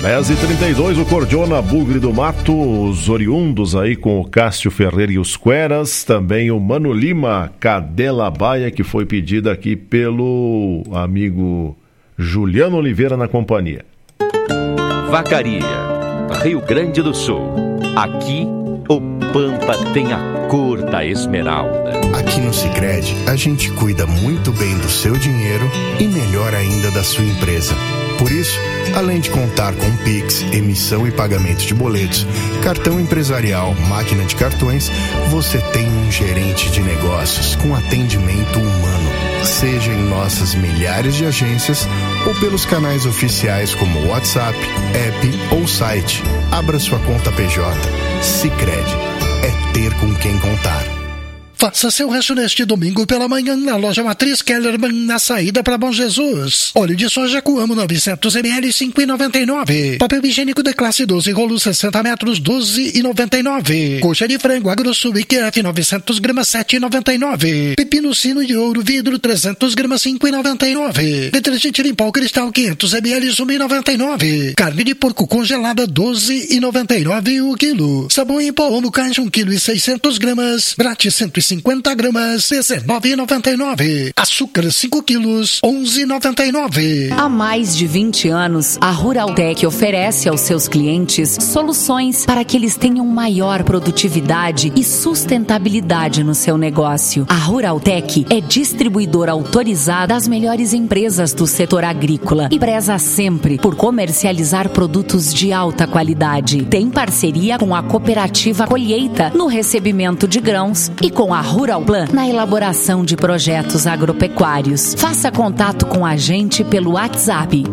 10h32, o Cordiona Bugre do Mato, os oriundos aí com o Cássio Ferreira e os Cueras, também o Mano Lima, Cadela Baia, que foi pedida aqui pelo amigo Juliano Oliveira na companhia. Vacaria, Rio Grande do Sul. Aqui, o Pampa tem a cor da esmeralda. Aqui no Sicredi, a gente cuida muito bem do seu dinheiro e melhor ainda da sua empresa. Por isso, além de contar com Pix, emissão e pagamento de boletos, cartão empresarial, máquina de cartões, você tem um gerente de negócios com atendimento humano. Seja em nossas milhares de agências ou pelos canais oficiais como WhatsApp, app ou site. Abra sua conta PJ. Sicredi. É ter com quem contar. Faça seu rancho neste domingo pela manhã na loja Matriz Kellerman, na saída para Bom Jesus. Óleo de soja Coamo 900 ml, 5,99. Papel higiênico de classe 12 rolo 60 metros, 12,99. Coxa de frango AgroSul IQF 900 gramas, 7,99. Pepino sino de ouro vidro 300 gramas, 5,99. Detergente Limpol Cristal 500 ml, 1,99. Carne de porco congelada 12,99 o quilo. Sabão em pó Omo Caixa 1,6 kg. Grátis 150 gramas, 19,99. Açúcar 5 quilos, 11,99. Há mais de 20 anos, a Ruraltec oferece aos seus clientes soluções para que eles tenham maior produtividade e sustentabilidade no seu negócio. A Ruraltec é distribuidora autorizada das melhores empresas do setor agrícola e preza sempre por comercializar produtos de alta qualidade. Tem parceria com a cooperativa Colheita no recebimento de grãos e com a Ruralplan na elaboração de projetos agropecuários. Faça contato com a gente pelo WhatsApp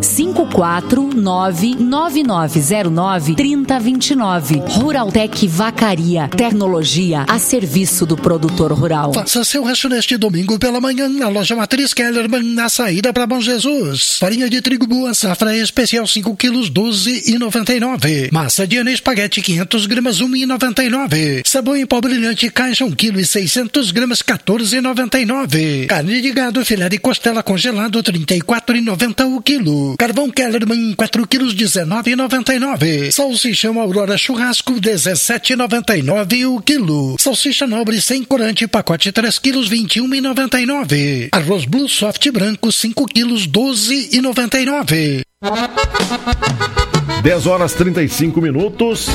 549-9909-3029. Ruraltec Vacaria, tecnologia a serviço do produtor rural. Faça seu rancho neste domingo pela manhã na loja Matriz Kellerman, na saída para Bom Jesus. Farinha de trigo boa safra especial 5 quilos, 12,99. Massa de ano espaguete 500 gramas, 1,99. Sabão em pó brilhante caixa 1,6 gramas, 14,99. Carne de gado filé de costela congelado 34,90 o quilo. Carvão Kellerman 4 quilos, 19,99. Salsichão Aurora churrasco 17,99 o quilo. Salsicha nobre sem corante pacote 3 quilos, 21,99. Arroz Blue Soft branco 5 quilos, 12,99. 10h35.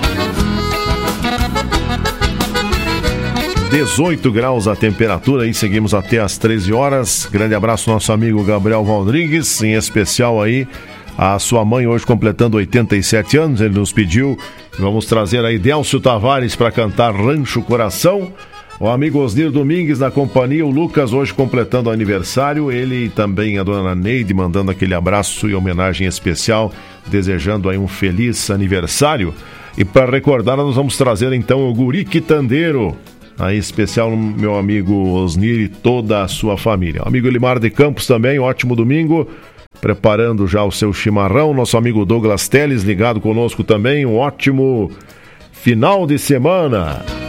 18 graus a temperatura e seguimos até às 13 horas. Grande abraço ao nosso amigo Gabriel Valdrigues, em especial aí a sua mãe hoje completando 87 anos. Ele nos pediu, vamos trazer aí Délcio Tavares para cantar Rancho Coração. O amigo Osnir Domingues na companhia, o Lucas hoje completando aniversário, ele e também a dona Neide mandando aquele abraço e homenagem especial, desejando aí um feliz aniversário. E para recordar, nós vamos trazer então o Guri Quitandeiro, aí especial no meu amigo Osnir e toda a sua família. O amigo Elimar de Campos também, ótimo domingo, preparando já o seu chimarrão. Nosso amigo Douglas Teles ligado conosco também, um ótimo final de semana.